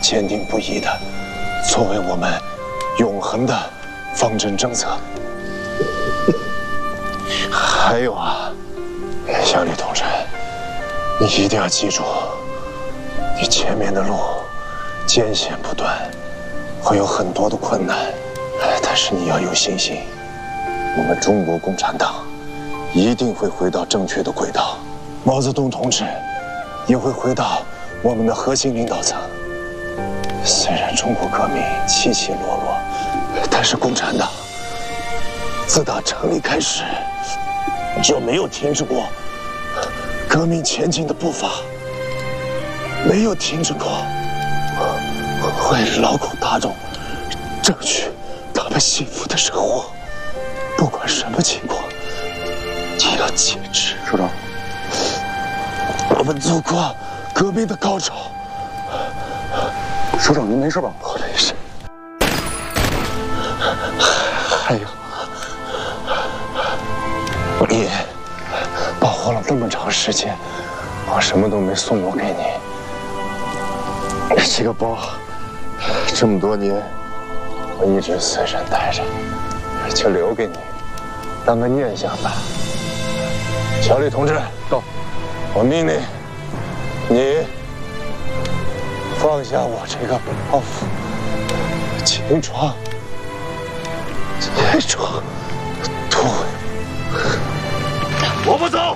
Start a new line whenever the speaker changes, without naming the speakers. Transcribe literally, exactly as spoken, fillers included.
坚定不移的作为我们永恒的方针政策。还有啊，小李同志，你一定要记住，你前面的路艰险不断，会有很多的困难，但是你要有信心，我们中国共产党一定会回到正确的轨道，毛泽东同志也会回到我们的核心领导层。虽然中国革命起起落落，但是共产党自打成立开始就没有停止过革命前进的步伐，没有停止过为劳苦大众争取他们幸福的生活。不管什么情况，你要坚持。首长，我们祖国革命的高潮。首长，您没事吧？我没事。还有，你保护了那么长时间，我什么都没送过给你。这个包，这么多年我一直随身带着，就留给你，当个念想吧。小李同志，到，我命令你放下我这个包袱，轻装轻装，退。我不走。